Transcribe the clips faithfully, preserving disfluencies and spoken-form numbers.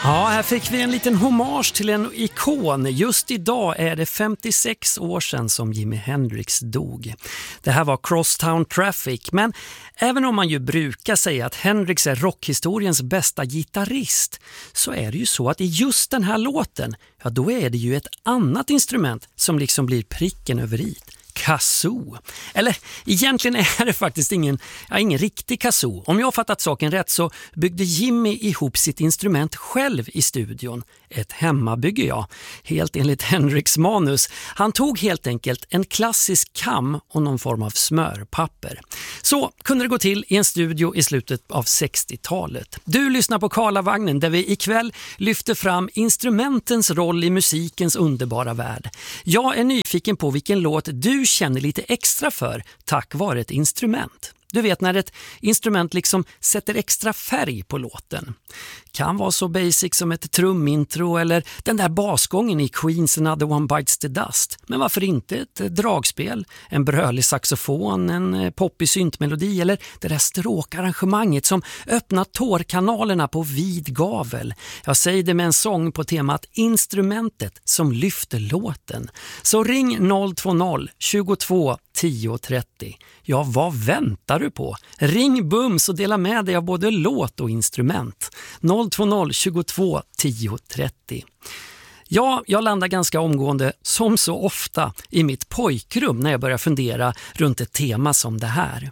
Ja, här fick vi en liten hommage till en ikon. Just idag är det femtiosex år sedan som Jimi Hendrix dog. Det här var Crosstown Traffic, men även om man ju brukar säga att Hendrix är rockhistoriens bästa gitarrist, så är det ju så att i just den här låten, ja då är det ju ett annat instrument som liksom blir pricken över i. Kazoo. Eller egentligen är det faktiskt ingen, ja, ingen riktig kazoo. Om jag har fattat saken rätt så byggde Jimmy ihop sitt instrument själv i studion. Ett hemmabygge, ja. Helt enligt Hendrix manus. Han tog helt enkelt en klassisk kam och någon form av smörpapper. Så kunde det gå till i en studio i slutet av sextiotalet. Du lyssnar på Karlavagnen där vi ikväll lyfter fram instrumentens roll i musikens underbara värld. Jag är nyfiken på vilken låt du känner lite extra för tack vare ett instrument. Du vet när ett instrument liksom sätter extra färg på låten. Kan vara så basic som ett trumintro eller den där basgången i Queen's Another One Bites the Dust. Men varför inte ett dragspel, en brölig saxofon, en poppig syntmelodi eller det där stråkarrangemanget som öppnar tårkanalerna på vid gavel. Jag säger det med en sång på temat instrumentet som lyfter låten. Så ring noll två noll tjugotvå tio trettio. Ja, vad väntar du på? Ring bums och dela med dig av både låt och instrument. noll två noll tjugotvå tio trettio. Ja, jag landar ganska omgående som så ofta i mitt pojkrum när jag börjar fundera runt ett tema som det här.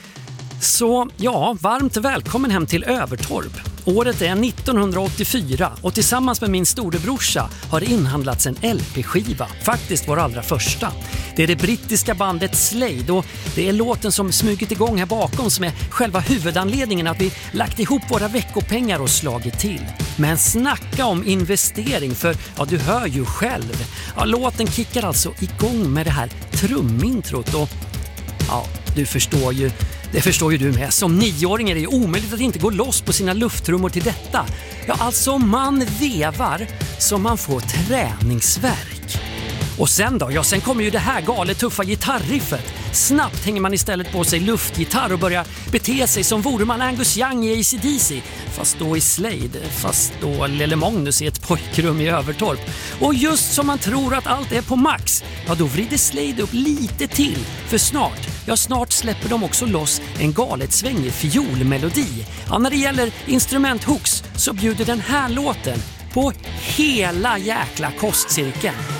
Så ja, varmt välkommen hem till Övertorp. Året är nittonhundraåttiofyra och tillsammans med min storebrorsa har det inhandlats en L P-skiva, faktiskt vår allra första. Det är det brittiska bandet Slade och det är låten som smugit igång här bakom som är själva huvudanledningen att vi lagt ihop våra veckopengar och slagit till. Men snacka om investering för, ja du hör ju själv. Ja, låten kickar alltså igång med det här trumintrot och ja, du förstår ju. Det förstår ju du med. Som nioåring är det omöjligt att inte gå loss på sina lufttrummor till detta. Ja, alltså man vevar så man får träningsvärk. Och sen då? Ja, sen kommer ju det här galet tuffa gitarriffet. Snabbt hänger man istället på sig luftgitarr och börjar bete sig som vore man Angus Young i A C D C. Fast då i Slade, fast då Lille Magnus i ett pojkrum i Övertorp. Och just som man tror att allt är på max, ja då vrider Slade upp lite till. För snart, ja snart släpper de också loss en galet svängig fiolmelodi. Ja, när det gäller instrumenthooks så bjuder den här låten på hela jäkla kostcirkeln.